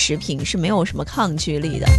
食品是没有什么抗拒力的。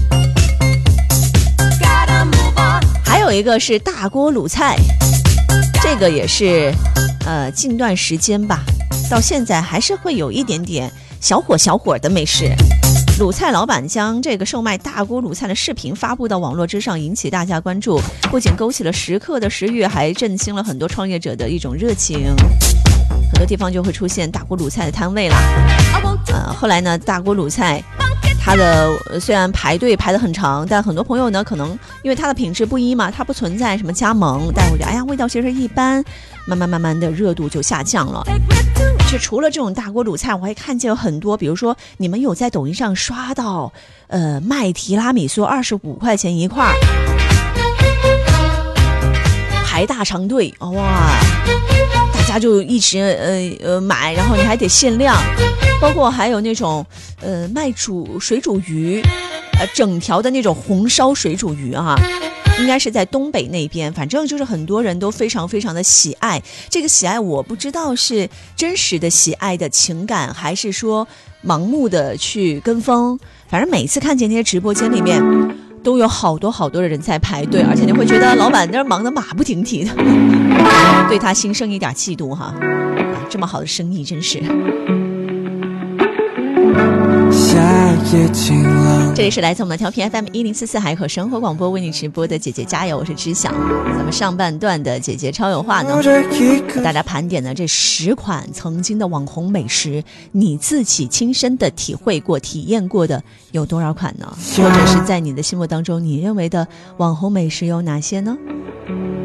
还有一个是大锅卤菜，这个也是近段时间吧，到现在还是会有一点点小火的美食。卤菜老板将这个售卖大锅卤菜的视频发布到网络之上，引起大家关注，不仅勾起了食客的食欲，还振兴了很多创业者的一种热情。很多地方就会出现大锅卤菜的摊位啦。后来呢，大锅卤菜它的虽然排队排得很长，但很多朋友呢可能因为它的品质不一嘛，它不存在什么加盟，但我觉得哎呀味道其实一般，慢慢的热度就下降了。就除了这种大锅卤菜，我还看见有很多，比如说你们有在抖音上刷到卖提拉米苏25块钱一块，排大长队，哇，大家就一直买，然后你还得限量。包括还有那种卖水煮鱼，整条的那种红烧水煮鱼啊，应该是在东北那边，反正就是很多人都非常的喜爱。这个喜爱我不知道是真实的喜爱的情感，还是说盲目的去跟风，反正每次看见那些直播间里面都有好多的人在排队，而且你会觉得老板那儿忙得马不停蹄的，对他心生一点嫉妒哈，这么好的生意真是。这里是来自我们的调频 FM1044 海口生活广播为你直播的姐姐加油，我是知晓。咱们上半段的姐姐超有话呢，和大家盘点的这10款曾经的网红美食，你自己亲身的体会过体验过的有多少款呢？或者是在你的心目当中你认为的网红美食有哪些呢？